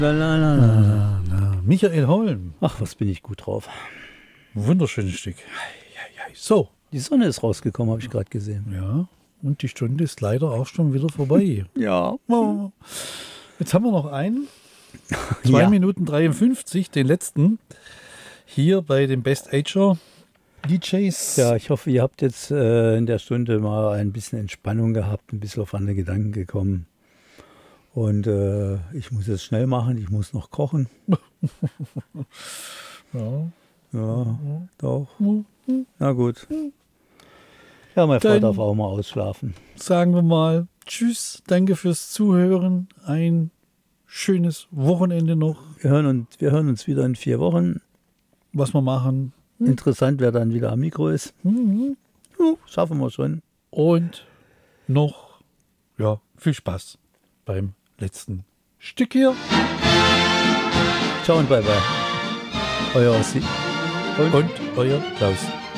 Michael Holm. Ach, was bin ich gut drauf. Wunderschönes Stück. So. Die Sonne ist rausgekommen, habe ich gerade gesehen. Ja, und die Stunde ist leider auch schon wieder vorbei. Ja. Oh. Jetzt haben wir noch einen. 2 Minuten 53, den letzten. Hier bei den Best Ager DJs. Ja, ich hoffe, ihr habt jetzt in der Stunde mal ein bisschen Entspannung gehabt, ein bisschen auf andere Gedanken gekommen. Und ich muss es schnell machen, ich muss noch kochen. Ja, doch. Na gut. Ja, meine Frau darf auch mal ausschlafen. Sagen wir mal Tschüss, danke fürs Zuhören. Ein schönes Wochenende noch. Wir hören uns wieder in 4 Wochen. Was wir machen. Interessant, wer dann wieder am Mikro ist. Schaffen wir schon. Und noch viel Spaß beim letzten Stück hier. Ciao und bye bye. Euer Ossi. Und euer Klaus.